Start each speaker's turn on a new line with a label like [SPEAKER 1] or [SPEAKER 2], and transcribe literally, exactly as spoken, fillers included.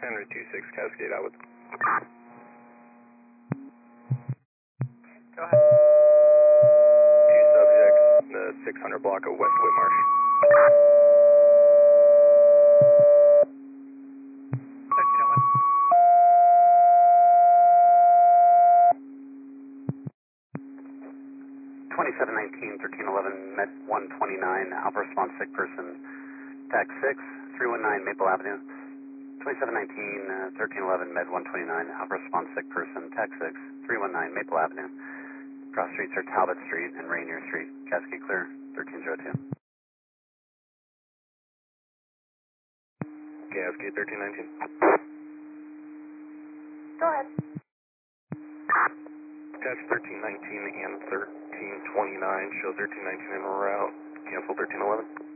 [SPEAKER 1] Henry two six Cascade out with.
[SPEAKER 2] Go ahead.
[SPEAKER 1] Two subjects, the six hundred block of West Whitmarsh.
[SPEAKER 2] thirteen oh one.
[SPEAKER 3] twenty-seven nineteen, thirteen eleven, Met one twenty-nine, Alpha response sick person, tax six, three one nine Maple Avenue. twenty-seven nineteen, uh, thirteen eleven, Med one twenty-nine, Alpha response sick person, tax six, three one nine Maple Avenue. Cross streets are Talbot Street and Rainier Street. Cascade clear, thirteen oh two.
[SPEAKER 1] Cascade thirteen nineteen.
[SPEAKER 2] Go ahead.
[SPEAKER 1] Catch thirteen nineteen and thirteen twenty-nine. Show thirteen nineteen en route. Cancel thirteen eleven.